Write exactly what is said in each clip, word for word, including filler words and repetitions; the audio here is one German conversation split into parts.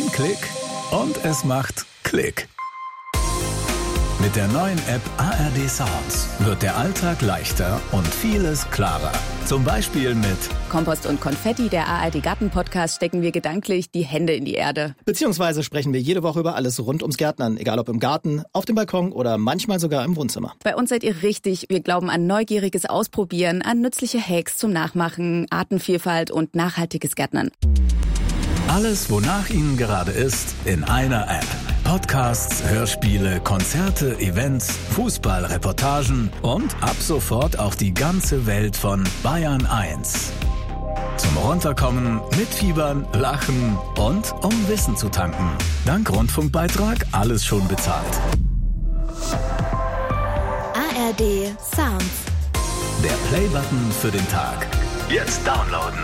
Ein Klick und es macht Klick. Mit der neuen App A R D Sounds wird der Alltag leichter und vieles klarer. Zum Beispiel mit Kompost und Konfetti, der A R D Garten-Podcast, stecken wir gedanklich die Hände in die Erde. Beziehungsweise sprechen wir jede Woche über alles rund ums Gärtnern, egal ob im Garten, auf dem Balkon oder manchmal sogar im Wohnzimmer. Bei uns seid ihr richtig. Wir glauben an neugieriges Ausprobieren, an nützliche Hacks zum Nachmachen, Artenvielfalt und nachhaltiges Gärtnern. Alles, wonach Ihnen gerade ist, in einer App. Podcasts, Hörspiele, Konzerte, Events, Fußballreportagen und ab sofort auch die ganze Welt von Bayern eins. Zum Runterkommen, mitfiebern, lachen und um Wissen zu tanken. Dank Rundfunkbeitrag alles schon bezahlt. A R D Sounds. Der Play-Button für den Tag. Jetzt downloaden.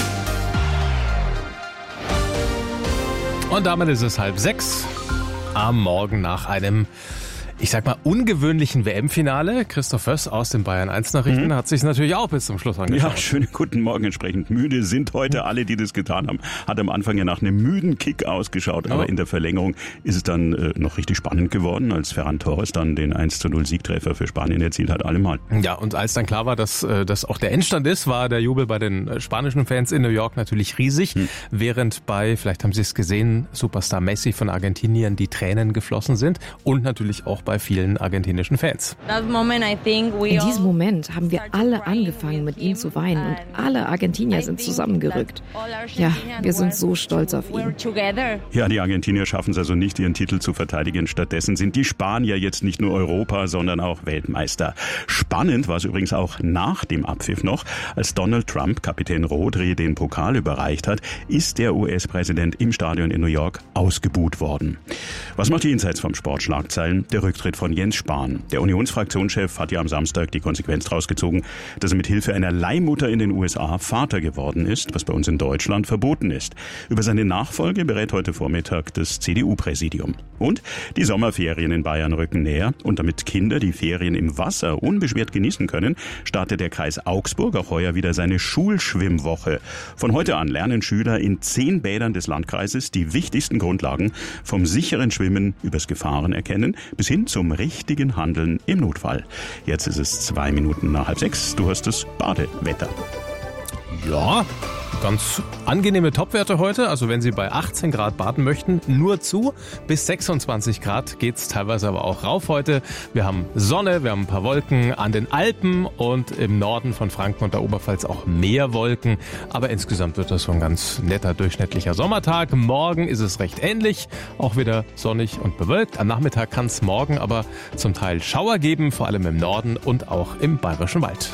Und damit ist es halb sechs am Morgen nach einem, ich sag mal, ungewöhnlichen W M-Finale. Christoph Föss aus den Bayern eins Nachrichten mhm. hat sich natürlich auch bis zum Schluss angeschaut. Ja, schönen guten Morgen. Entsprechend müde sind heute alle, die das getan haben. Hat am Anfang ja nach einem müden Kick ausgeschaut, aber oh. in der Verlängerung ist es dann äh, noch richtig spannend geworden, als Ferran Torres dann den eins zu null Siegtreffer für Spanien erzielt hat, allemal. Ja, und als dann klar war, dass äh, das auch der Endstand ist, war der Jubel bei den äh, spanischen Fans in New York natürlich riesig, hm. während bei, vielleicht haben Sie es gesehen, Superstar Messi von Argentinien die Tränen geflossen sind und natürlich auch bei vielen argentinischen Fans. In diesem Moment haben wir alle angefangen, mit ihm zu weinen und alle Argentinier sind zusammengerückt. Ja, wir sind so stolz auf ihn. Ja, die Argentinier schaffen es also nicht, ihren Titel zu verteidigen. Stattdessen sind die Spanier jetzt nicht nur Europa, sondern auch Weltmeister. Spannend war es übrigens auch nach dem Abpfiff noch. Als Donald Trump Kapitän Rodri den Pokal überreicht hat, ist der U S-Präsident im Stadion in New York ausgebuht worden. Was macht die Insights vom Sport Schlagzeilen? Der Rücktritt von Jens Spahn. Der Unionsfraktionschef hat ja am Samstag die Konsequenz daraus gezogen, dass er mit Hilfe einer Leihmutter in den U S A Vater geworden ist, was bei uns in Deutschland verboten ist. Über seine Nachfolge berät heute Vormittag das C D U-Präsidium. Und die Sommerferien in Bayern rücken näher. Und damit Kinder die Ferien im Wasser unbeschwert genießen können, startet der Kreis Augsburg auch heuer wieder seine Schulschwimmwoche. Von heute an lernen Schüler in zehn Bädern des Landkreises die wichtigsten Grundlagen vom sicheren Schwimmen übers Gefahren erkennen bis hin zum richtigen Handeln im Notfall. Jetzt ist es zwei Minuten nach halb sechs. Du hast das Badewetter. Ja, ganz angenehme Topwerte heute. Also wenn Sie bei achtzehn Grad baden möchten, nur zu. Bis sechsundzwanzig Grad geht's teilweise aber auch rauf heute. Wir haben Sonne, wir haben ein paar Wolken an den Alpen und im Norden von Franken und der Oberpfalz auch mehr Wolken. Aber insgesamt wird das so ein ganz netter, durchschnittlicher Sommertag. Morgen ist es recht ähnlich, auch wieder sonnig und bewölkt. Am Nachmittag kann es morgen aber zum Teil Schauer geben, vor allem im Norden und auch im Bayerischen Wald.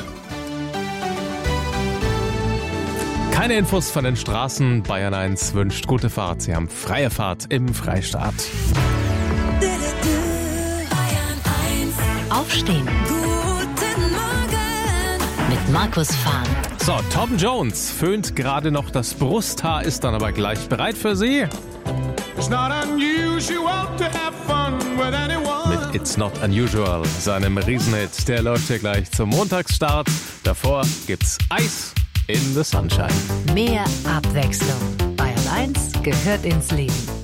Keine Infos von den Straßen. Bayern eins wünscht gute Fahrt. Sie haben freie Fahrt im Freistaat. Aufstehen. Guten Morgen. Mit Markus Fahn. So, Tom Jones föhnt gerade noch das Brusthaar, ist dann aber gleich bereit für Sie. Mit It's Not Unusual, seinem Riesenhit. Der läuft hier gleich zum Montagsstart. Davor gibt's Eis in the Sunshine. Mehr Abwechslung. Bayern eins gehört ins Leben.